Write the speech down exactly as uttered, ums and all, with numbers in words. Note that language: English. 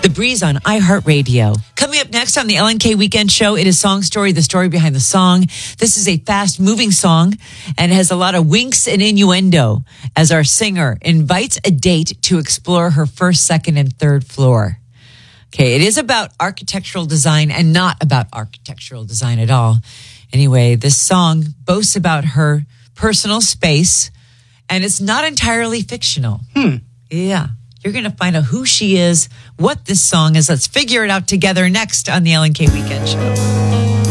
The Breeze on iHeartRadio. Coming up next on the Ellen K Weekend Show, it is Song Story, the story behind the song. This is a fast-moving song and has a lot of winks and innuendo as our singer invites a date to explore her first, second, and third floor. Okay, it is about architectural design and not about architectural design at all. Anyway, this song boasts about her personal space, and it's not entirely fictional. Hmm. Yeah. You're going to find out who she is, what this song is. Let's figure it out together next on the Ellen K Weekend Show.